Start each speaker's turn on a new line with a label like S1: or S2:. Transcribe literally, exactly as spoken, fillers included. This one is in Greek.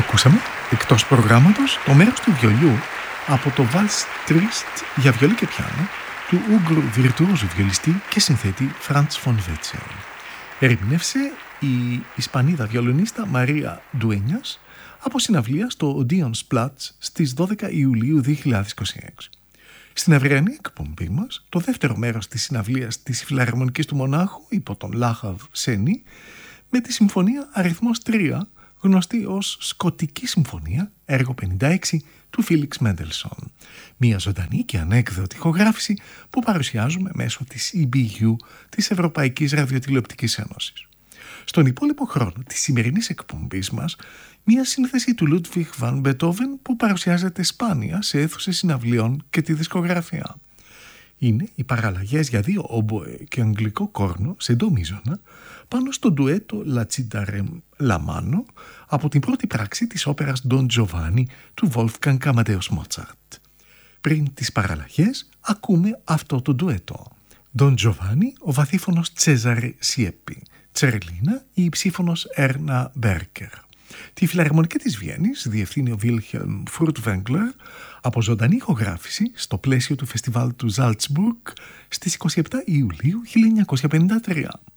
S1: Ακούσαμε, εκτός προγράμματος, το μέρος του βιολιού από το Vals Trist για βιολί και πιάνο του Ούγγρου βιρτουόζου βιολιστή και συνθέτη Franz von Wezel. Ερμηνεύσε η Ισπανίδα βιολονίστα Μαρία Ντουένιας από συναυλία στο Odeon's Platz στις δώδεκα Ιουλίου δύο χιλιάδες είκοσι έξι. Στην αυριανή εκπομπή μας, το δεύτερο μέρος της συναυλίας της Φιλαρμονικής του Μονάχου υπό τον Λάχαβ Σένι με τη συμφωνία αριθμός τρία, γνωστή ως Σκοτική Συμφωνία, έργο πενήντα έξι του Φίλιξ Μέντελσον. Μια ζωντανή και ανέκδοτη ηχογράφηση που παρουσιάζουμε μέσω της ι μπι γιου, της Ευρωπαϊκής Ραδιοτηλεοπτικής Ένωσης. Στον υπόλοιπο χρόνο της σημερινής εκπομπής μας, μια σύνθεση του Ludwig van Beethoven που παρουσιάζεται σπάνια σε αίθουσες συναυλιών και τη δισκογραφία. Είναι οι παραλλαγές για δύο όμποε και αγγλικό κόρνο σε ντο μείζωνα πάνω στο ντουέτο La Citarem La Mano από την πρώτη πράξη της όπερας Don Giovanni του Wolfgang Amadeus Mozart. Πριν τις παραλλαγές ακούμε αυτό το ντουέτο. Don Giovanni, ο βαθύφωνος Τσέζαρε Σιέπι, Τσερλίνα, η υψήφωνος Έρνα Μπέρκερ. Τη Φιλαρμονική της Βιέννης διευθύνει ο Wilhelm Furtwängler από ζωντανή ηχογράφηση στο πλαίσιο του φεστιβάλ του Salzburg στις είκοσι επτά Ιουλίου χίλια εννιακόσια πενήντα τρία.